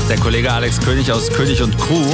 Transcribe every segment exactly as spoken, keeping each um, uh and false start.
Der Kollege Alex König aus König und Crew.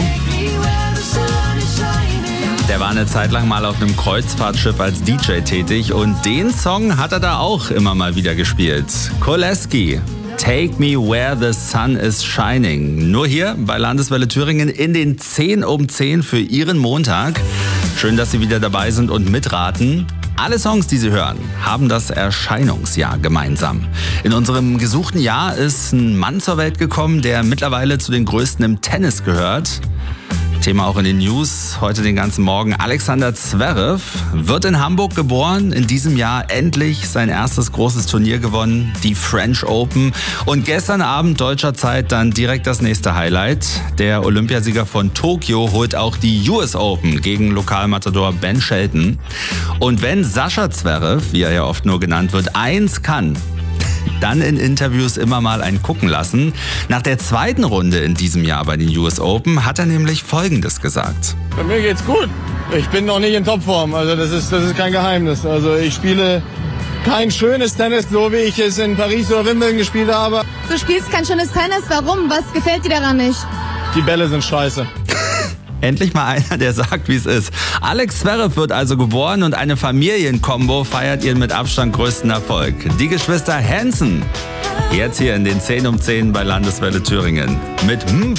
Der war eine Zeit lang mal auf einem Kreuzfahrtschiff als D J tätig und den Song hat er da auch immer mal wieder gespielt. Koleski, Take Me Where the Sun is Shining. Nur hier bei Landeswelle Thüringen in den zehn um zehn für Ihren Montag. Schön, dass Sie wieder dabei sind und mitraten. Alle Songs, die Sie hören, haben das Erscheinungsjahr gemeinsam. In unserem gesuchten Jahr ist ein Mann zur Welt gekommen, der mittlerweile zu den größten im Tennis gehört. Thema auch in den News heute den ganzen Morgen. Alexander Zverev wird in Hamburg geboren, in diesem Jahr endlich sein erstes großes Turnier gewonnen, die French Open. Und gestern Abend deutscher Zeit dann direkt das nächste Highlight. Der Olympiasieger von Tokio holt auch die U S Open gegen Lokalmatador Ben Shelton. Und wenn Sascha Zverev, wie er ja oft nur genannt wird, eins kann, dann in Interviews immer mal einen gucken lassen. Nach der zweiten Runde in diesem Jahr bei den U S Open hat er nämlich Folgendes gesagt. Bei mir geht's gut. Ich bin noch nicht in Topform, also das ist, das ist kein Geheimnis. Also ich spiele kein schönes Tennis, so wie ich es in Paris oder Wimbledon gespielt habe. Du spielst kein schönes Tennis, warum? Was gefällt dir daran nicht? Die Bälle sind scheiße. Endlich mal einer, der sagt, wie es ist. Alex Zverev wird also geboren und eine Familienkombo feiert ihren mit Abstand größten Erfolg. Die Geschwister Hansen. Jetzt hier in den zehn um zehn bei Landeswelle Thüringen. Mit hm,